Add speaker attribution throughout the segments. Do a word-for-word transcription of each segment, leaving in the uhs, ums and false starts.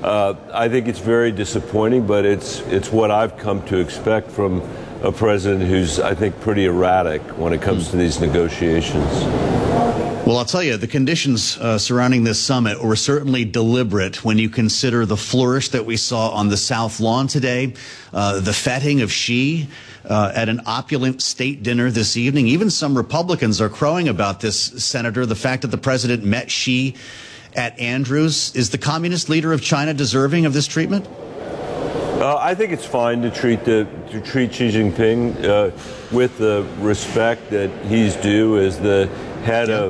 Speaker 1: Uh, I think it's very disappointing, but it's it's what I've come to expect from a president who's, I think, pretty erratic when it comes to these negotiations.
Speaker 2: Well, I'll tell you, the conditions uh, surrounding this summit were certainly deliberate when you consider the flourish that we saw on the South Lawn today, uh, the feting of Xi uh, at an opulent state dinner this evening. Even some Republicans are crowing about this, Senator, the fact that the president met Xi at Andrews. Is the communist leader of China deserving of this treatment?
Speaker 1: Uh, I think it's fine to treat the to treat Xi Jinping uh, with the respect that he's due as the head of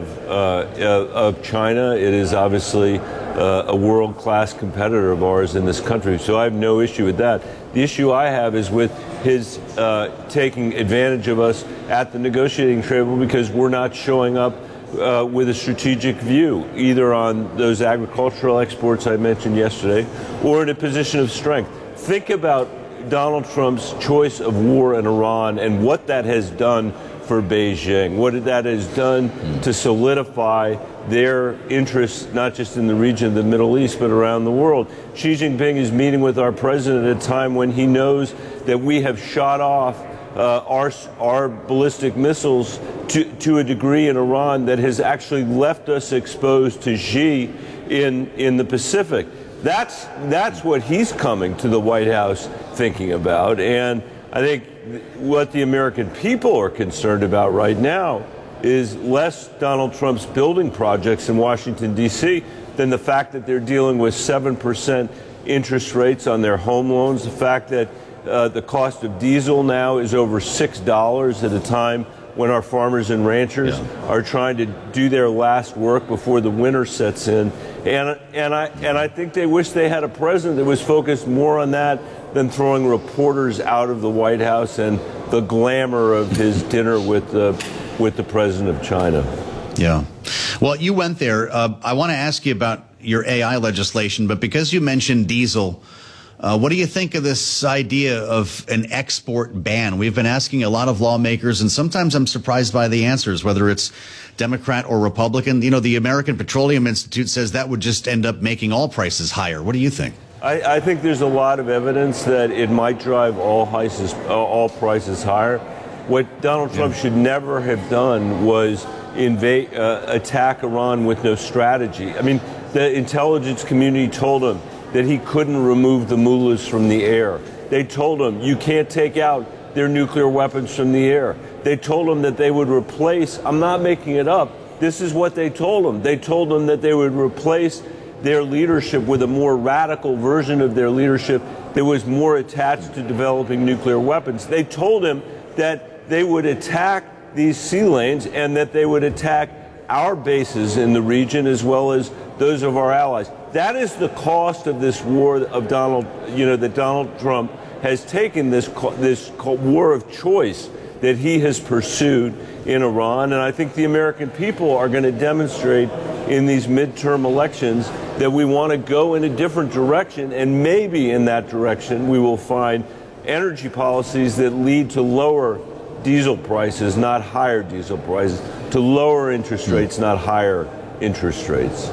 Speaker 1: uh, of China. It is obviously uh, a world-class competitor of ours in this country, so I have no issue with that. The issue I have is with his uh, taking advantage of us at the negotiating table because we're not showing up Uh, with a strategic view, either on those agricultural exports I mentioned yesterday or in a position of strength. Think about Donald Trump's choice of war in Iran and what that has done for Beijing, what that has done to solidify their interests, not just in the region of the Middle East, but around the world. Xi Jinping is meeting with our president at a time when he knows that we have shot off Uh, our our ballistic missiles to to a degree in Iran that has actually left us exposed to Xi in in the Pacific. That's that's what he's coming to the White House thinking about, and I think what the American people are concerned about right now is less Donald Trump's building projects in Washington D C than the fact that they're dealing with seven percent interest rates on their home loans, the fact that Uh, the cost of diesel now is over six dollars at a time when our farmers and ranchers yeah. are trying to do their last work before the winter sets in. And, and, I, and I think they wish they had a president that was focused more on that than throwing reporters out of the White House and the glamour of his dinner with the, with the president of China.
Speaker 2: Yeah. Well, you went there. Uh, I want to ask you about your A I legislation, but because you mentioned diesel, Uh, what do you think of this idea of an export ban? We've been asking a lot of lawmakers, and sometimes I'm surprised by the answers, whether it's Democrat or Republican. You know, the American Petroleum Institute says that would just end up making all prices higher. What do you think?
Speaker 1: I, I think there's a lot of evidence that it might drive all prices, uh, all prices higher. What Donald Trump yeah. should never have done was invade, uh, attack Iran with no strategy. I mean, the intelligence community told him that he couldn't remove the mullahs from the air. They told him, you can't take out their nuclear weapons from the air. They told him that they would replace, I'm not making it up, this is what they told him. They told him that they would replace their leadership with a more radical version of their leadership that was more attached to developing nuclear weapons. They told him that they would attack these sea lanes and that they would attack our bases in the region as well as those of our allies. That is the cost of this war of Donald, you know, that Donald Trump has taken this this war of choice that he has pursued in Iran. And I think the American people are going to demonstrate in these midterm elections that we want to go in a different direction. And maybe in that direction, we will find energy policies that lead to lower diesel prices, not higher diesel prices, to lower interest rates, not higher interest rates.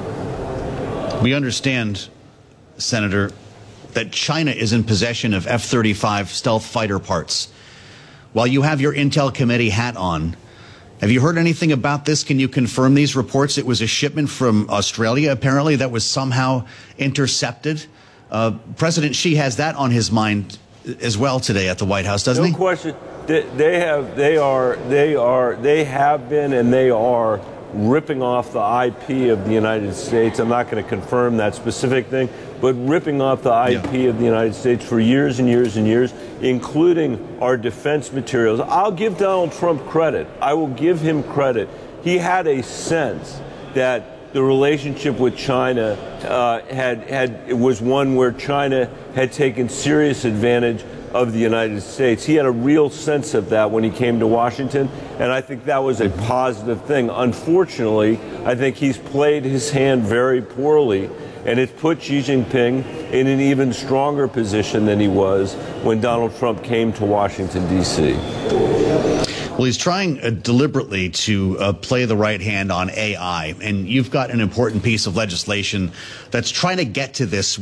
Speaker 2: We understand, Senator, that China is in possession of F thirty-five stealth fighter parts. While you have your Intel Committee hat on, have you heard anything about this? Can you confirm these reports? It was a shipment from Australia, apparently, that was somehow intercepted. Uh, President Xi has that on his mind as well today at the White House, doesn't he?
Speaker 1: No question. They, they have, they are, they are, they have been, and they are ripping off the I P of the United States. I'm not going to confirm that specific thing, but ripping off the I P yeah. of the United States for years and years and years, including our defense materials. I'll give Donald Trump credit. I will give him credit. He had a sense that the relationship with China uh, had had it was one where China had taken serious advantage of the United States. He had a real sense of that when he came to Washington, and I think that was a positive thing. Unfortunately, I think he's played his hand very poorly, and it's put Xi Jinping in an even stronger position than he was when Donald Trump came to Washington, D C.
Speaker 2: Well, he's trying uh, deliberately to uh, play the right hand on A I, and you've got an important piece of legislation that's trying to get to this